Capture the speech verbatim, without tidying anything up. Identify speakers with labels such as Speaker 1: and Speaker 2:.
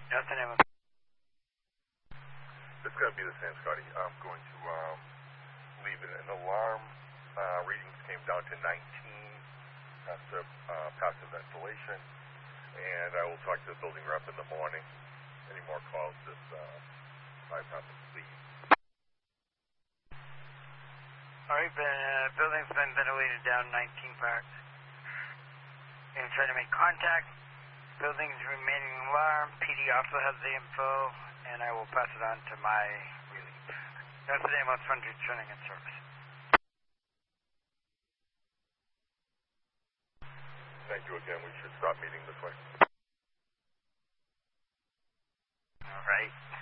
Speaker 1: That's the name of
Speaker 2: It's going to be the same, Scotty. I'm going to um, leave it. An alarm uh, readings came down to nineteen after uh, passive ventilation, and I will talk to the building rep in the morning. Any more calls, just uh, I have to leave.
Speaker 1: All right, the uh, building's been ventilated down nineteen parts. Going to try to make contact. Building's remaining alarm. P D also has the info, and I will pass it on to my relief. That's the ambulance one returning in service.
Speaker 2: Thank you again. We should stop meeting this way.
Speaker 1: All right.